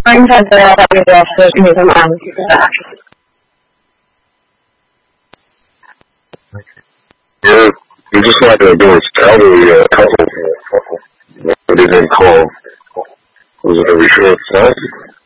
intanto mi posso finire avanti. You just like to do is elderly couple. What did they call? Was it a reassurance test?